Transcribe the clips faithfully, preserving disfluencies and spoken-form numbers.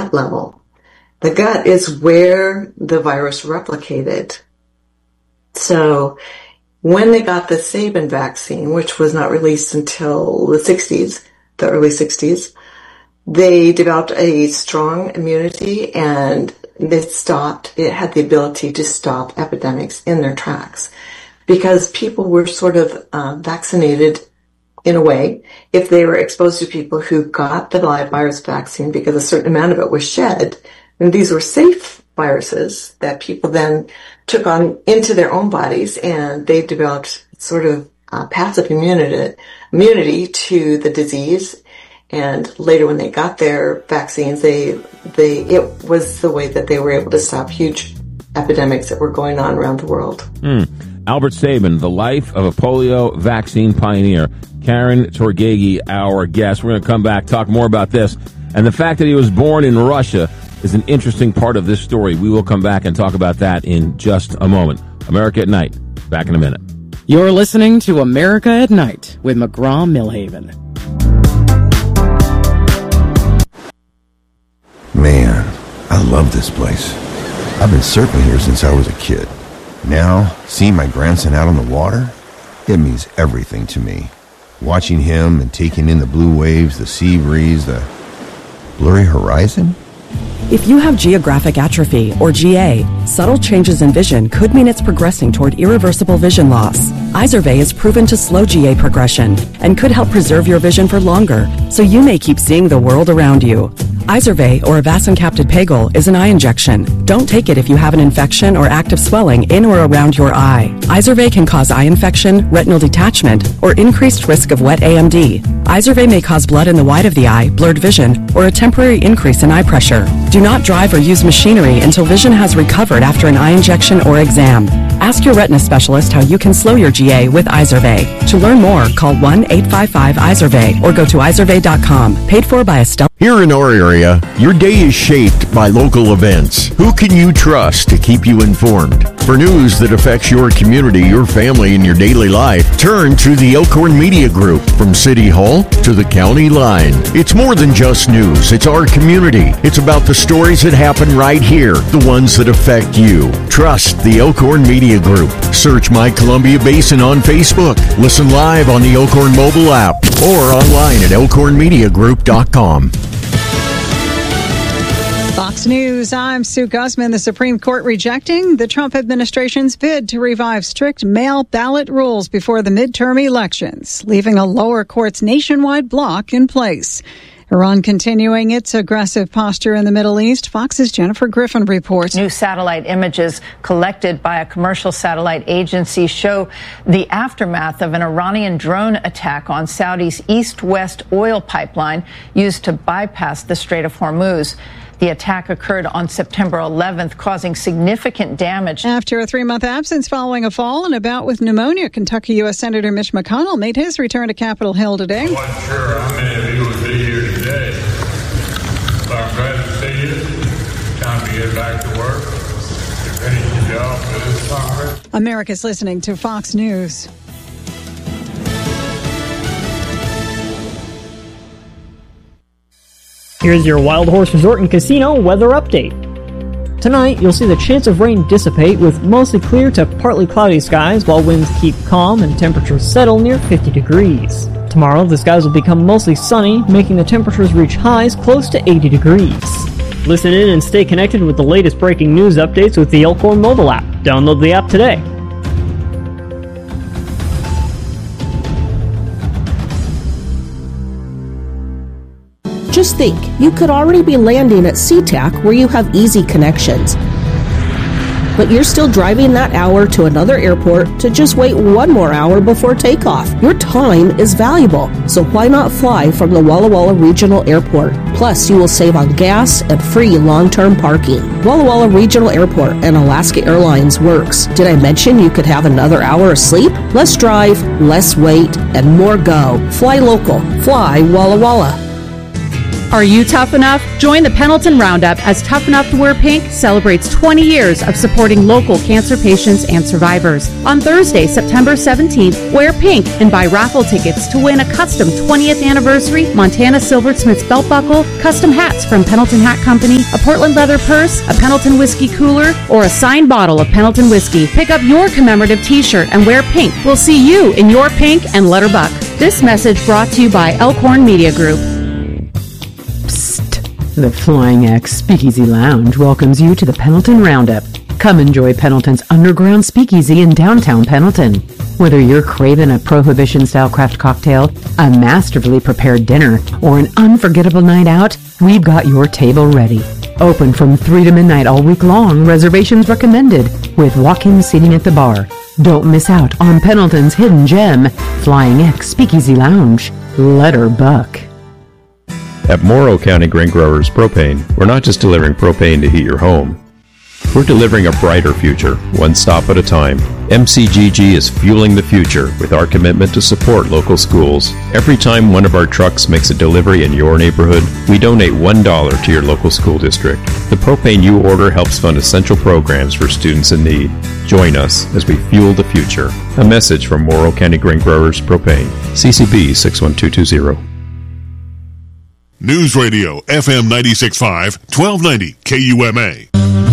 gut level. The gut is where the virus replicated. So when they got the Sabin vaccine, which was not released until the sixties, the early sixties, they developed a strong immunity, and it stopped, it had the ability to stop epidemics in their tracks, because people were sort of uh, vaccinated in a way if they were exposed to people who got the live virus vaccine, because a certain amount of it was shed. And these were safe viruses that people then took on into their own bodies, and they developed sort of uh, passive immunity, immunity to the disease. And later, when they got their vaccines, they, they, it was the way that they were able to stop huge epidemics that were going on around the world. Mm. Albert Sabin, the life of a polio vaccine pioneer. Karen Torgegi, our guest. We're going to come back, talk more about this. And the fact that he was born in Russia is an interesting part of this story. We will come back and talk about that in just a moment. America at Night. Back in a minute. You're listening to America at Night with McGraw-Milhaven. Man, I love this place. I've been surfing here since I was a kid. Now, seeing my grandson out on the water, it means everything to me. Watching him and taking in the blue waves, the sea breeze, the blurry horizon. If you have geographic atrophy, or G A, subtle changes in vision could mean it's progressing toward irreversible vision loss. Izervay is proven to slow G A progression and could help preserve your vision for longer, so you may keep seeing the world around you. Izervay, or avacincaptad pegol, is an eye injection. Don't take it if you have an infection or active swelling in or around your eye. Izervay can cause eye infection, retinal detachment, or increased risk of wet A M D. Izervay may cause blood in the white of the eye, blurred vision, or a temporary increase in eye pressure. Do not drive or use machinery until vision has recovered after an eye injection or exam. Ask your retina specialist how you can slow your G A with Izervay. To learn more, call one eight five five Izervay or go to izervay dot com. Paid for by Estelle. Here in our area, your day is shaped by local events. Who can you trust to keep you informed? For news that affects your community, your family, and your daily life, turn to the Elkhorn Media Group. From City Hall to the county line. It's more than just news. It's our community. It's about the stories that happen right here, the ones that affect you. Trust the Elkhorn Media Group. Search My Columbia Basin on Facebook. Listen live on the Elkhorn mobile app or online at elkhorn media group dot com. Fox News, I'm Sue Guzman. The Supreme Court rejecting the Trump administration's bid to revive strict mail ballot rules before the midterm elections, leaving a lower court's nationwide block in place. Iran continuing its aggressive posture in the Middle East. Fox's Jennifer Griffin reports. New satellite images collected by a commercial satellite agency show the aftermath of an Iranian drone attack on Saudi's east-west oil pipeline used to bypass the Strait of Hormuz. The attack occurred on September eleventh, causing significant damage. After a three-month absence following a fall and a bout with pneumonia, Kentucky U S Senator Mitch McConnell made his return to Capitol Hill today. I wasn't sure how many of you would be here today, but I'm glad to see you. Time to get back to work, to finish the job for this Congress. America's listening to Fox News. Here's your Wild Horse Resort and Casino weather update. Tonight, you'll see the chance of rain dissipate with mostly clear to partly cloudy skies while winds keep calm and temperatures settle near fifty degrees. Tomorrow, the skies will become mostly sunny, making the temperatures reach highs close to eighty degrees. Listen in and stay connected with the latest breaking news updates with the Elkhorn mobile app. Download the app today. Just think, you could already be landing at SeaTac where you have easy connections. But you're still driving that hour to another airport to just wait one more hour before takeoff. Your time is valuable, so why not fly from the Walla Walla Regional Airport? Plus, you will save on gas and free long-term parking. Walla Walla Regional Airport and Alaska Airlines works. Did I mention you could have another hour of sleep? Less drive, less wait, and more go. Fly local. Fly Walla Walla. Are you tough enough? Join the Pendleton Roundup as Tough Enough to Wear Pink celebrates twenty years of supporting local cancer patients and survivors. On Thursday, September seventeenth, wear pink and buy raffle tickets to win a custom twentieth anniversary Montana Silversmith's belt buckle, custom hats from Pendleton Hat Company, a Portland leather purse, a Pendleton whiskey cooler, or a signed bottle of Pendleton whiskey. Pick up your commemorative t-shirt and wear pink. We'll see you in your pink and Letterbuck. This message brought to you by Elkhorn Media Group. The Flying X Speakeasy Lounge welcomes you to the Pendleton Roundup. Come enjoy Pendleton's underground speakeasy in downtown Pendleton. Whether you're craving a Prohibition-style craft cocktail, a masterfully prepared dinner, or an unforgettable night out, we've got your table ready. Open from three to midnight all week long, reservations recommended, with walk-in seating at the bar. Don't miss out on Pendleton's hidden gem, Flying X Speakeasy Lounge. Letterbuck. At Morrow County Grain Growers Propane, we're not just delivering propane to heat your home. We're delivering a brighter future, one stop at a time. M C G G is fueling the future with our commitment to support local schools. Every time one of our trucks makes a delivery in your neighborhood, we donate one dollar to your local school district. The propane you order helps fund essential programs for students in need. Join us as we fuel the future. A message from Morrow County Grain Growers Propane. C C B six one two two zero. News Radio, F M ninety-six point five, twelve ninety K U M A.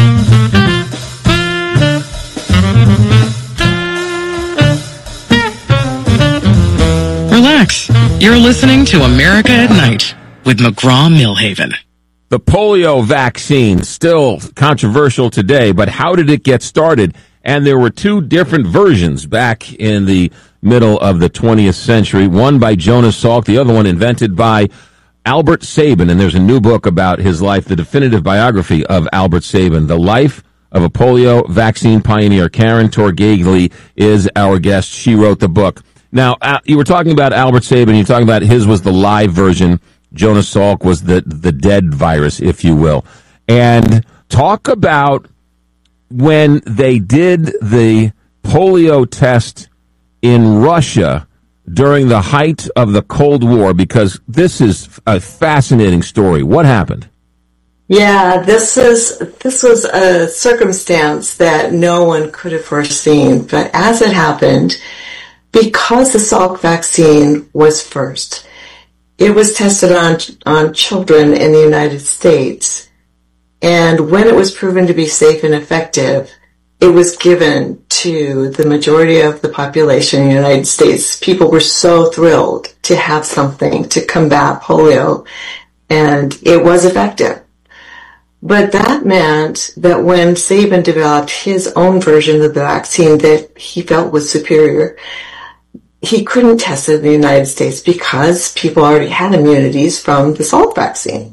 Relax. You're listening to America at Night with McGraw-Millhaven. The polio vaccine, still controversial today, but how did it get started? And there were two different versions back in the middle of the twentieth century, one by Jonas Salk, the other one invented by Albert Sabin, and there's a new book about his life, the definitive biography of Albert Sabin, The Life of a Polio Vaccine Pioneer. Karen Torgagli is our guest. She wrote the book. Now, uh, you were talking about Albert Sabin. You're talking about his was the live version. Jonas Salk was the, the dead virus, if you will. And talk about when they did the polio test in Russia during the height of the Cold War, because this is a fascinating story. What happened? Yeah, this is this was a circumstance that no one could have foreseen. But as it happened, because the Salk vaccine was first, it was tested on on children in the United States. And when it was proven to be safe and effective, it was given to the majority of the population in the United States. People were so thrilled to have something to combat polio, and it was effective. But that meant that when Sabin developed his own version of the vaccine that he felt was superior, he couldn't test it in the United States because people already had immunities from the Salk vaccine.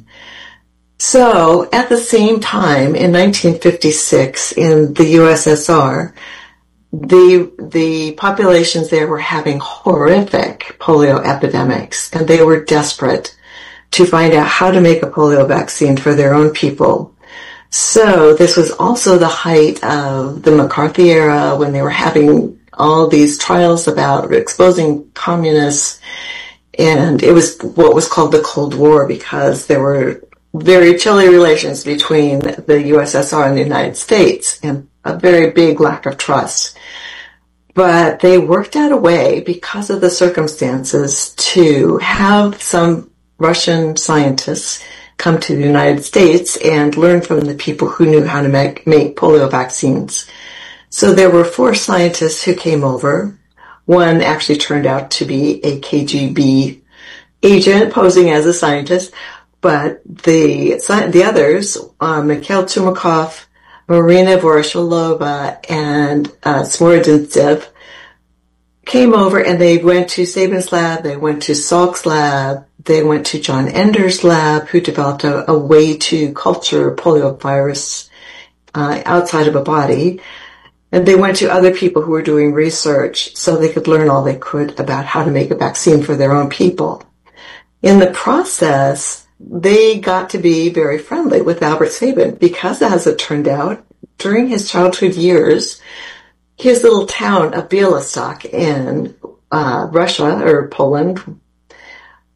So, at the same time, in nineteen fifty-six, in the U S S R, the the populations there were having horrific polio epidemics, and they were desperate to find out how to make a polio vaccine for their own people. So, this was also the height of the McCarthy era, when they were having all these trials about exposing communists, and it was what was called the Cold War, because there were very chilly relations between the U S S R and the United States, and a very big lack of trust. But they worked out a way, because of the circumstances, to have some Russian scientists come to the United States and learn from the people who knew how to make, make polio vaccines. So there were four scientists who came over. One actually turned out to be a K G B agent posing as a scientist. But the the others, uh, Mikhail Tumakov, Marina Voroshilova, and uh, Smordintsev, came over, and they went to Sabin's lab, they went to Salk's lab, they went to John Ender's lab, who developed a, a way to culture poliovirus uh, outside of a body. And they went to other people who were doing research so they could learn all they could about how to make a vaccine for their own people. In the process, they got to be very friendly with Albert Sabin, because, as it turned out, during his childhood years, his little town of Bialystok in uh, Russia, or Poland,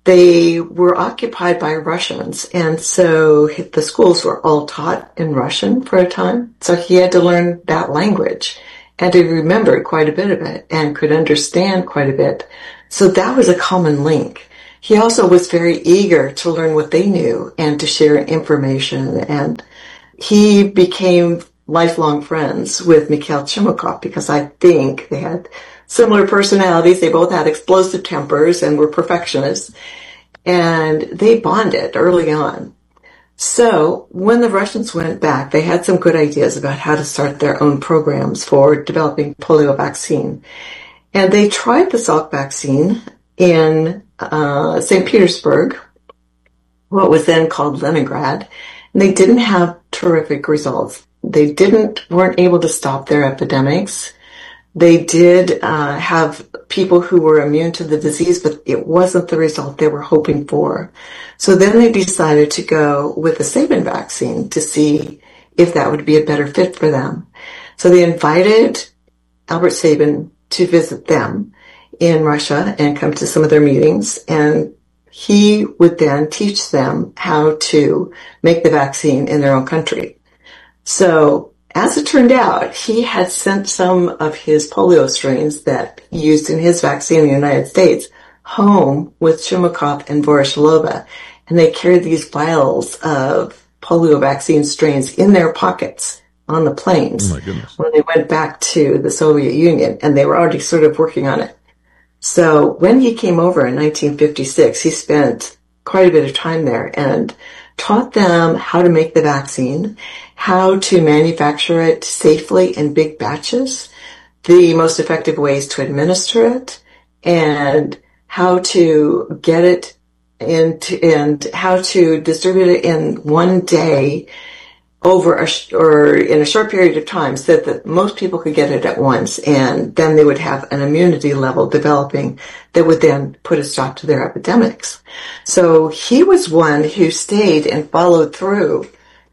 they were occupied by Russians, and so the schools were all taught in Russian for a time. So he had to learn that language, and he remembered quite a bit of it and could understand quite a bit. So that was a common link. He also was very eager to learn what they knew and to share information, and he became lifelong friends with Mikhail Chimukov because I think they had similar personalities. They both had explosive tempers and were perfectionists, and they bonded early on. So when the Russians went back, they had some good ideas about how to start their own programs for developing polio vaccine. And they tried the Salk vaccine in uh, Saint Petersburg, what was then called Leningrad, and they didn't have terrific results. They didn't weren't able to stop their epidemics. They did uh, have people who were immune to the disease, but it wasn't the result they were hoping for. So then they decided to go with the Sabin vaccine to see if that would be a better fit for them. So they invited Albert Sabin to visit them in Russia and come to some of their meetings, and he would then teach them how to make the vaccine in their own country. So as it turned out, he had sent some of his polio strains that he used in his vaccine in the United States home with Chimukov and Voroshilova, and they carried these vials of polio vaccine strains in their pockets on the planes Oh my goodness. when they went back to the Soviet Union, and they were already sort of working on it. So when he came over in nineteen fifty-six, he spent quite a bit of time there and taught them how to make the vaccine, how to manufacture it safely in big batches, the most effective ways to administer it, and how to get it into, and how to distribute it in one day over a sh- or in a short period of time so that most people could get it at once, and then they would have an immunity level developing that would then put a stop to their epidemics. So he was one who stayed and followed through,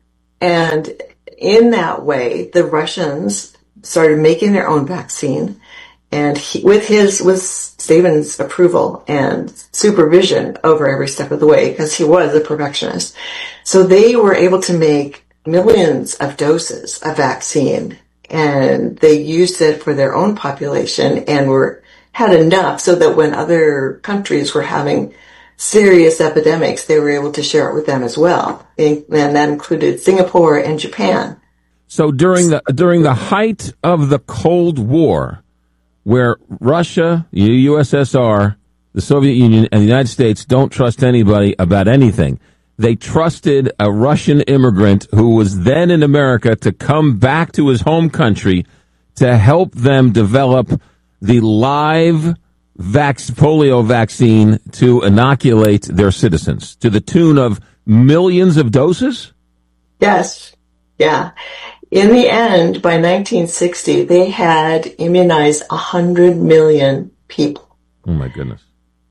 and in that way the Russians started making their own vaccine, and he, with his with Sabin's approval and supervision over every step of the way, because he was a perfectionist. So they were able to make millions of doses of vaccine, and they used it for their own population and were had enough so that when other countries were having serious epidemics, they were able to share it with them as well. And that included Singapore and Japan. So during the during the height of the Cold War, where Russia, the U S S R, the Soviet Union, and the United States don't trust anybody about anything, they trusted a Russian immigrant who was then in America to come back to his home country to help them develop the live vac- polio vaccine to inoculate their citizens to the tune of millions of doses? Yes. Yeah. In the end, by nineteen sixty, they had immunized one hundred million people. Oh, my goodness.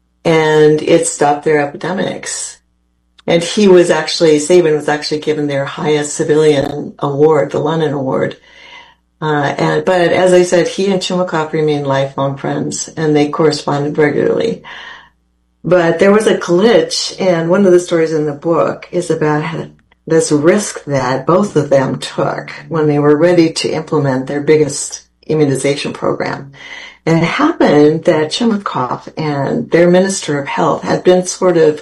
And it stopped their epidemics. And he was actually, Sabin was actually given their highest civilian award, the Lenin Award. Uh, and, but as I said, he and Chimukov remained lifelong friends, and they corresponded regularly. But there was a glitch, and one of the stories in the book is about this risk that both of them took when they were ready to implement their biggest immunization program. And it happened that Chimukov and their Minister of Health had been sort of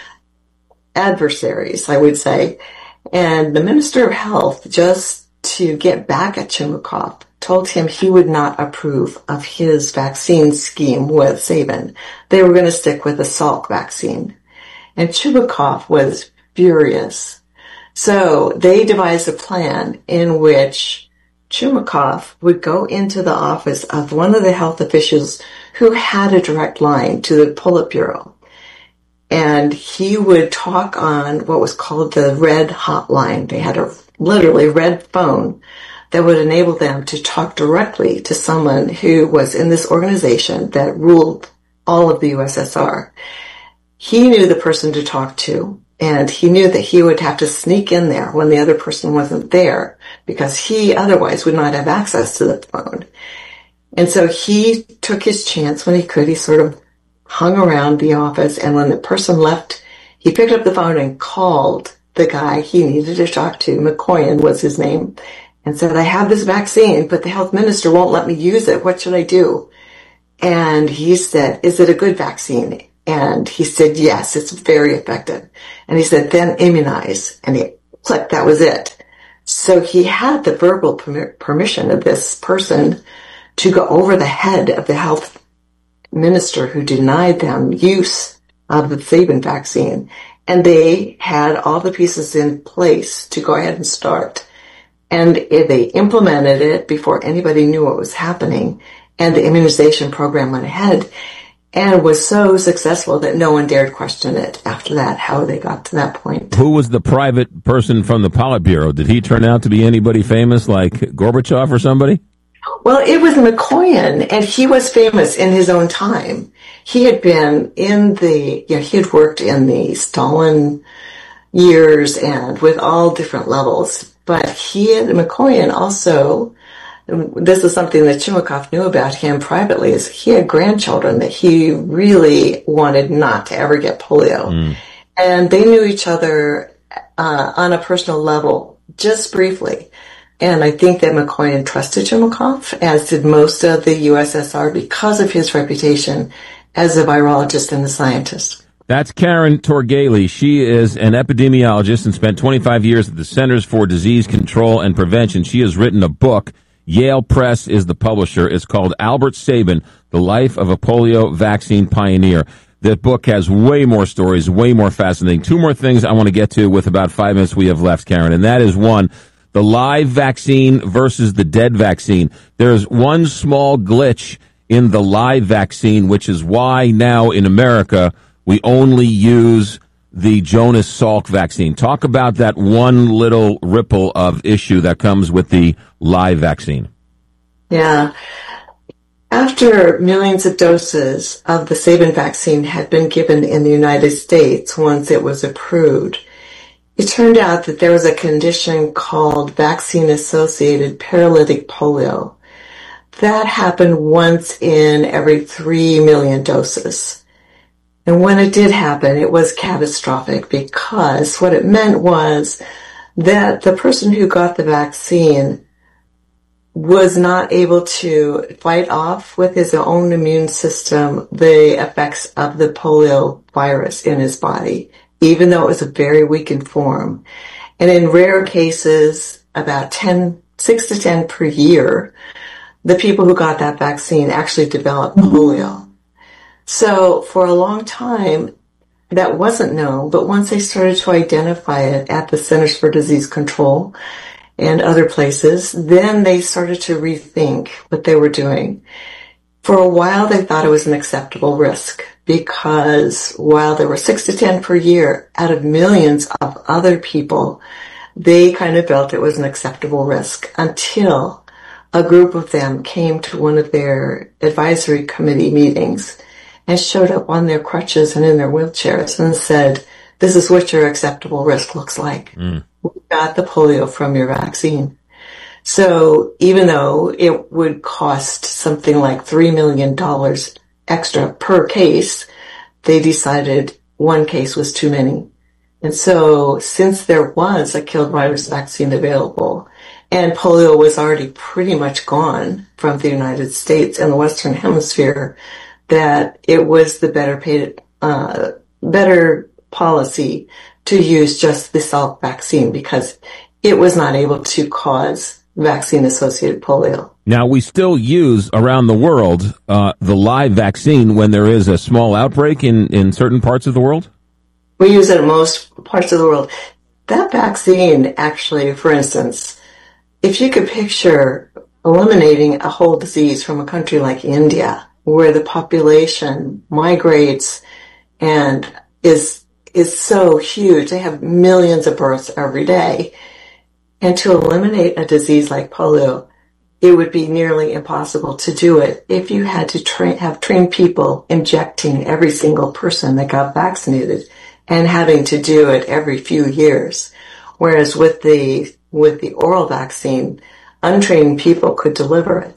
adversaries, I would say. And the Minister of Health, just to get back at Chimukov, told him he would not approve of his vaccine scheme with Sabin. They were going to stick with the Salk vaccine. And Chimukov was furious. So they devised a plan in which Chimukov would go into the office of one of the health officials who had a direct line to the Politburo. And he would talk on what was called the red hotline. They had a literally red phone that would enable them to talk directly to someone who was in this organization that ruled all of the U S S R. He knew the person to talk to, and he knew that he would have to sneak in there when the other person wasn't there, because he otherwise would not have access to the phone. And so he took his chance when he could. He sort of hung around the office, and when the person left, he picked up the phone and called the guy he needed to talk to. McCoyan was his name, and said, I have this vaccine, but the health minister won't let me use it. What should I do? And he said, is it a good vaccine? And he said, yes, it's very effective. And he said, then immunize. And he clicked, that was it. So he had the verbal permi- permission of this person to go over the head of the health minister who denied them use of the Sabin vaccine. And they had all the pieces in place to go ahead and start. And they implemented it before anybody knew what was happening. And the immunization program went ahead and was so successful that no one dared question it after that, how they got to that point. Who was the private person from the Politburo? Did he turn out to be anybody famous like Gorbachev or somebody? Well, it was McCoyan, and he was famous in his own time. He had been in the, you know, he had worked in the Stalin years and with all different levels. But he and McCoyan also, this is something that Chimukov knew about him privately, is he had grandchildren that he really wanted not to ever get polio. Mm. And they knew each other uh, on a personal level, just briefly. And I think that McCoyan trusted Chimukov, as did most of the U S S R, because of his reputation as a virologist and a scientist. That's Karen Torghele. She is an epidemiologist and spent twenty-five years at the Centers for Disease Control and Prevention. She has written a book. Yale Press is the publisher. It's called Albert Sabin, The Life of a Polio Vaccine Pioneer. That book has way more stories, way more fascinating. Two more things I want to get to with about five minutes we have left, Karen, and that is one, the live vaccine versus the dead vaccine. There's one small glitch in the live vaccine, which is why now in America we only use the Jonas Salk vaccine. Talk about that one little ripple of issue that comes with the live vaccine. Yeah. After millions of doses of the Sabin vaccine had been given in the United States once it was approved, it turned out that there was a condition called vaccine-associated paralytic polio. That happened once in every three million doses. And when it did happen, it was catastrophic, because what it meant was that the person who got the vaccine was not able to fight off with his own immune system the effects of the polio virus in his body, even though it was a very weakened form. And in rare cases, about ten, six to ten per year, the people who got that vaccine actually developed polio. So for a long time, that wasn't known, but once they started to identify it at the Centers for Disease Control and other places, then they started to rethink what they were doing. For a while, they thought it was an acceptable risk, because while there were six to ten per year out of millions of other people, they kind of felt it was an acceptable risk until a group of them came to one of their advisory committee meetings and showed up on their crutches and in their wheelchairs and said, this is what your acceptable risk looks like. Mm. We got the polio from your vaccine. So even though it would cost something like three million dollars extra per case, they decided one case was too many. And so since there was a killed virus vaccine available, and polio was already pretty much gone from the United States and the Western Hemisphere, that it was the better paid, uh, better policy to use just the Salk vaccine, because it was not able to cause vaccine-associated polio. Now, we still use around the world uh, the live vaccine when there is a small outbreak in, in certain parts of the world? We use it in most parts of the world. That vaccine, actually, for instance, if you could picture eliminating a whole disease from a country like India, where the population migrates and is is so huge, they have millions of births every day, and to eliminate a disease like polio, it would be nearly impossible to do it if you had to train, have trained people injecting every single person that got vaccinated and having to do it every few years. Whereas with the with the oral vaccine, untrained people could deliver it.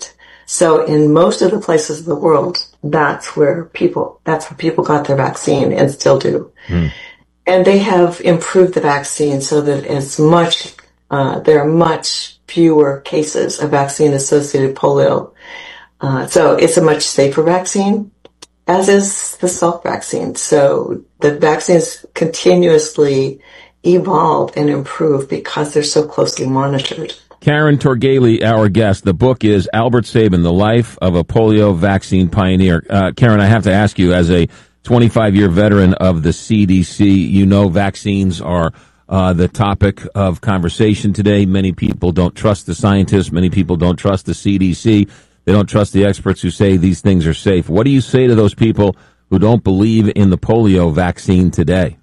So in most of the places of the world, that's where people, that's where people got their vaccine and still do. Mm. And they have improved the vaccine so that it's much, uh, there are much fewer cases of vaccine-associated polio. Uh, so it's a much safer vaccine, as is the Salk vaccine. So the vaccines continuously evolve and improve because they're so closely monitored. Karen Torghele, our guest. The book is Albert Sabin, The Life of a Polio Vaccine Pioneer. Uh, Karen, I have to ask you, as a twenty-five-year veteran of the C D C, you know vaccines are uh, the topic of conversation today. Many people don't trust the scientists. Many people don't trust the C D C. They don't trust the experts who say these things are safe. What do you say to those people who don't believe in the polio vaccine today?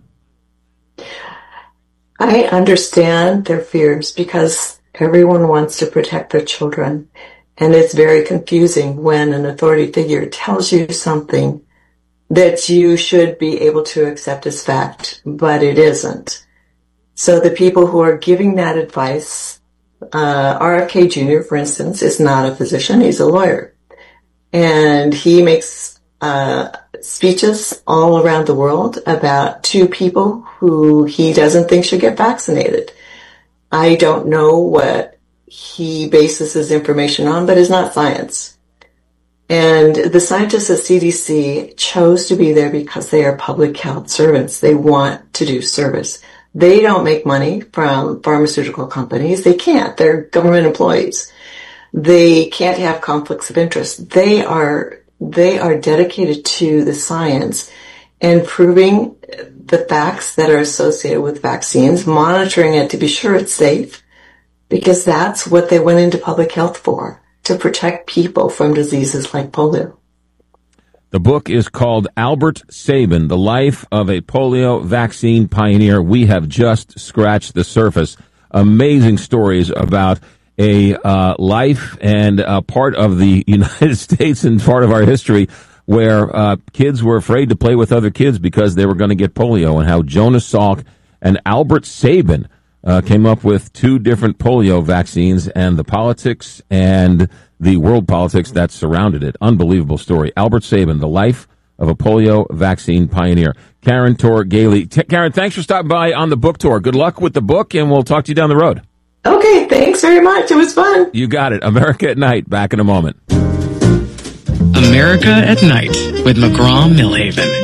I understand their fears because everyone wants to protect their children. And it's very confusing when an authority figure tells you something that you should be able to accept as fact, but it isn't. So the people who are giving that advice, uh, R F K Junior, for instance, is not a physician. He's a lawyer. And he makes uh speeches all around the world about two people who he doesn't think should get vaccinated. I don't know what he bases his information on, but it's not science. And the scientists at C D C chose to be there because they are public health servants. They want to do service. They don't make money from pharmaceutical companies. They can't. They're government employees. They can't have conflicts of interest. They are, they are dedicated to the science and proving the facts that are associated with vaccines, monitoring it to be sure it's safe, because that's what they went into public health for, to protect people from diseases like polio. The book is called Albert Sabin, The Life of a Polio Vaccine Pioneer. We have just scratched the surface. Amazing stories about a uh, life and a part of the United States and part of our history where uh, kids were afraid to play with other kids because they were going to get polio, and how Jonas Salk and Albert Sabin uh, came up with two different polio vaccines, and the politics and the world politics that surrounded it. Unbelievable story. Albert Sabin, The Life of a Polio Vaccine Pioneer. Karen Torghele. T- Karen, thanks for stopping by on the book tour. Good luck with the book, and we'll talk to you down the road. Okay, thanks very much. It was fun. You got it. America at Night. Back in a moment. America at Night with McGraw Millhaven.